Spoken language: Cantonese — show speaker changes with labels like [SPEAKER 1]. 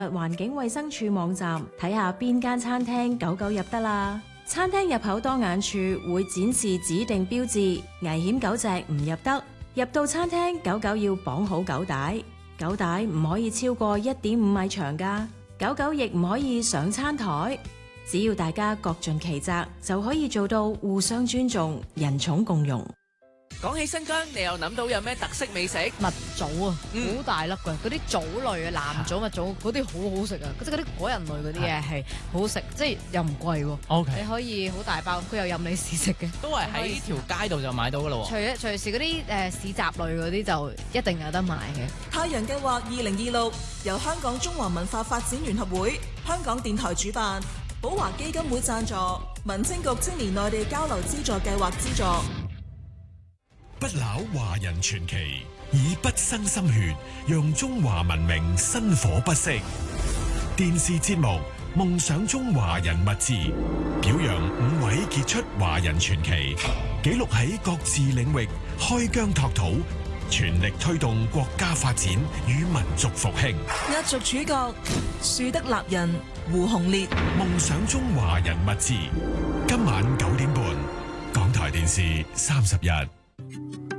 [SPEAKER 1] 環境衛生署網站睇下邊間餐廳狗狗入得啦。餐廳入口當眼處會展示指定標誌，危險狗隻唔入得。入到餐廳，狗狗要綁好狗帶，狗帶唔可以超過1.5米長㗎。狗狗亦唔可以上餐台。只要大家各盡其責，就可以做到互相尊重、人寵共融。
[SPEAKER 2] 講起新疆，你又諗到有咩特色美食？
[SPEAKER 3] 蜜棗啊，好大粒㗎，嗰啲棗類啊，南棗、蜜棗嗰啲好好食啊，即係嗰啲果仁類嗰啲嘢係好好食，即係又唔貴喎。
[SPEAKER 4] OK，
[SPEAKER 3] 你可以好大包，佢又任你試食嘅。
[SPEAKER 4] 都係喺條街度就買到㗎咯喎。
[SPEAKER 3] 隨時嗰啲市集類嗰啲就一定有得買嘅。
[SPEAKER 5] 太陽計劃2026由香港中華文化發展聯合會、香港電台主辦，寶華基金會贊助，民政局青年內地交流資助計劃資助。
[SPEAKER 6] 不朽華人傳奇，以不生心血，讓中華文明薪火不息。電視節目《夢想中華人物誌》，表揚5位傑出華人傳奇，記錄喺各自領域開疆拓土，全力推動國家發展與民族復興。
[SPEAKER 5] 壓軸主角樹德立人胡鴻烈，《
[SPEAKER 6] 夢想中華人物誌》今晚9點半，港台電視31。